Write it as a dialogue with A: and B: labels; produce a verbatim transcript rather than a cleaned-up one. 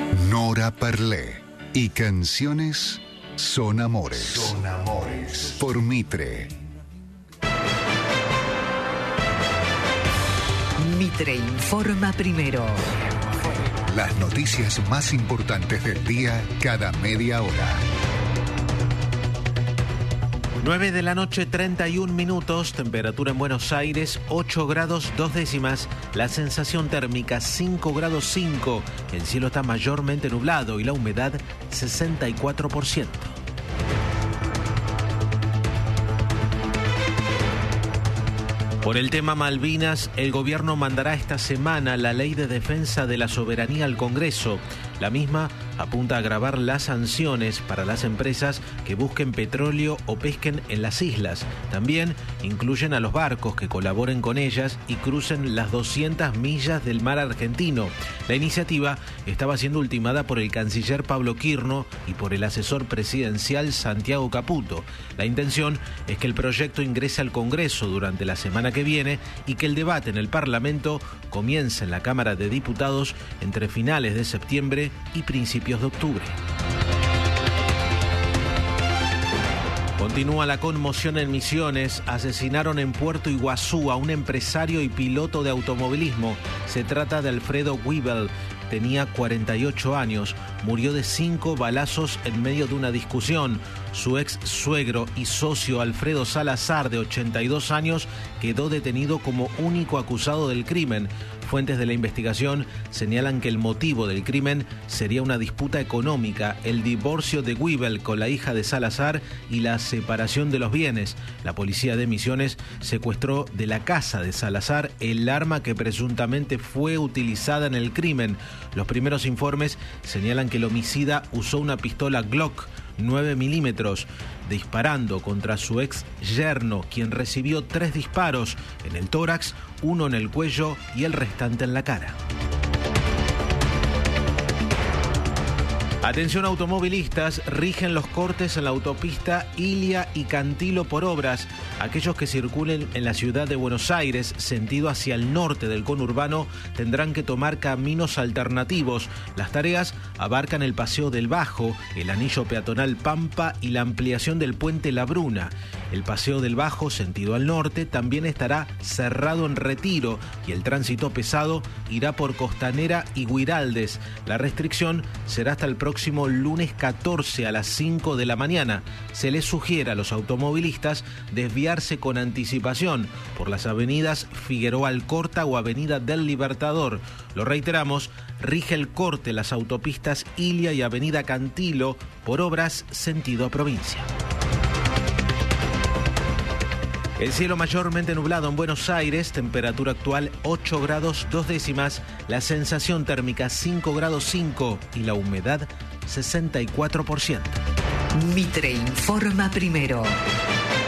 A: Nora Parlé y Canciones son amores. Son amores. Por Mitre.
B: Mitre informa primero.
A: Las noticias más importantes del día cada media hora.
C: nueve de la noche, treinta y un minutos, temperatura en Buenos Aires, ocho grados dos décimas, la sensación térmica cinco grados cinco, el cielo está mayormente nublado y la humedad sesenta y cuatro por ciento. Por el tema Malvinas, el gobierno mandará esta semana la ley de defensa de la soberanía al Congreso. La misma apunta a agravar las sanciones para las empresas que busquen petróleo o pesquen en las islas. También incluyen a los barcos que colaboren con ellas y crucen las doscientas millas del mar argentino. La iniciativa estaba siendo ultimada por el canciller Pablo Quirno y por el asesor presidencial Santiago Caputo. La intención es que el proyecto ingrese al Congreso durante la semana que viene y que el debate en el Parlamento comience en la Cámara de Diputados entre finales de septiembre y principios de octubre. Continúa la conmoción en Misiones. Asesinaron en Puerto Iguazú a un empresario y piloto de automovilismo. Se trata de Alfredo Weibel. Tenía cuarenta y ocho años, murió de cinco balazos en medio de una discusión. Su ex suegro y socio Alfredo Salazar, de ochenta y dos años, quedó detenido como único acusado del crimen. Fuentes de la investigación señalan que el motivo del crimen sería una disputa económica, el divorcio de Weibel con la hija de Salazar y la separación de los bienes. La policía de Misiones secuestró de la casa de Salazar el arma que presuntamente fue utilizada en el crimen. Los primeros informes señalan que el homicida usó una pistola Glock nueve milímetros, disparando contra su ex yerno, quien recibió tres disparos en el tórax, uno en el cuello y el restante en la cara. Atención automovilistas, rigen los cortes en la autopista Ilia y Cantilo por obras. Aquellos que circulen en la ciudad de Buenos Aires, sentido hacia el norte del conurbano, tendrán que tomar caminos alternativos. Las tareas abarcan el Paseo del Bajo, el anillo peatonal Pampa y la ampliación del puente La Bruna. El Paseo del Bajo, sentido al norte, también estará cerrado en Retiro y el tránsito pesado irá por Costanera y Guiraldes. La restricción será hasta el próximo lunes catorce a las cinco de la mañana. Se les sugiere a los automovilistas desviarse con anticipación por las avenidas Figueroa Alcorta o Avenida del Libertador. Lo reiteramos, rige el corte las autopistas Ilia y Avenida Cantilo por obras sentido provincia. El cielo mayormente nublado en Buenos Aires, temperatura actual ocho grados dos décimas, la sensación térmica cinco grados cinco y la humedad sesenta y cuatro por ciento.
B: Mitre informa primero.